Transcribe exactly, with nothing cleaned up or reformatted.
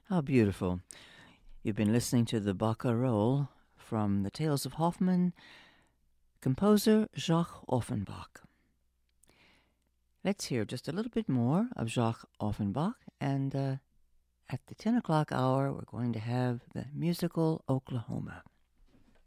How beautiful. You've been listening to the Barcarolle from the Tales of Hoffmann, composer Jacques Offenbach. Let's hear just a little bit more of Jacques Offenbach, and uh, at the ten o'clock hour, we're going to have the musical Oklahoma.